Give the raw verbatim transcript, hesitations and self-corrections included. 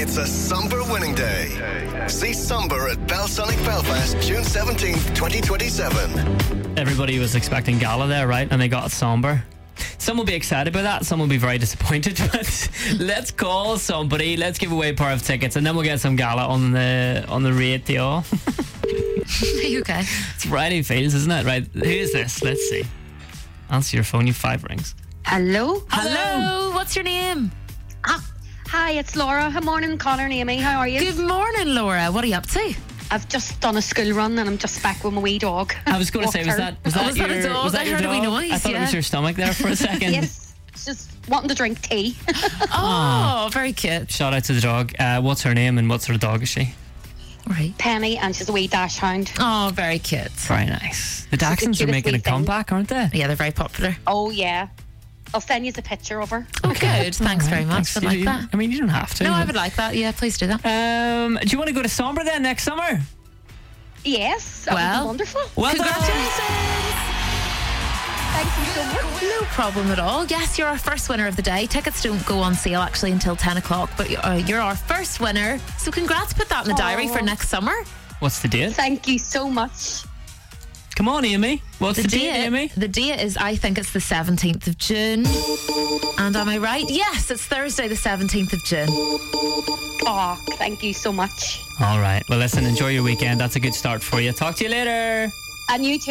It's a Somber winning day. See Somber at Belsonic Belfast, June seventeenth, twenty twenty-seven. Everybody was expecting Gala there, right? And they got Somber. Some will be excited by that, some will be very disappointed. But let's call somebody, let's give away a pair of tickets, and then we'll get some Gala on the on the radio. Are you okay? It's Friday feels, isn't it? Right? Who is this? Let's see. Answer your phone, you have five rings. Hello? Hello. What's your name? Ah, hi, it's Laura. Good morning, Connor and Amy. How are you? Good morning, Laura. What are you up to? I've just done a school run and I'm just back with my wee dog. I was going to say, was that was that, Oh, was that your, a dog? was that I your heard a wee dog? noise, I thought it was yeah. your stomach there for a second. Yes, it's just wanting to drink tea. Oh, very cute. Shout out to the dog. Uh, what's her name and what sort of dog is she? Right. Penny, and she's a wee dash hound. Oh, very cute. Very nice. The Dachshunds the are cutest making wee a thing. comeback, aren't they? Yeah, they're very popular. Oh, yeah. I'll send you the picture of her. Oh, good. Thanks very much. Thanks. I'd You- like you- that. I mean, you don't have to. No, I but- would like that. Yeah, please do that. Um, do you want to go to Somber then next summer? Yes, that Well, would be wonderful. Well done. Congratulations. Thank you so much. No problem at all. Yes, you're our first winner of the day. Tickets don't go on sale actually until ten o'clock, but uh, you're our first winner. So congrats. Put that in the diary for next summer. What's the date? Thank you so much. Come on, Amy. What's the, date, Amy? The date is, I think it's the seventeenth of June. And am I right? Yes, it's Thursday the seventeenth of June. Oh, thank you so much. All right. Well, listen, enjoy your weekend. That's a good start for you. Talk to you later. And you too.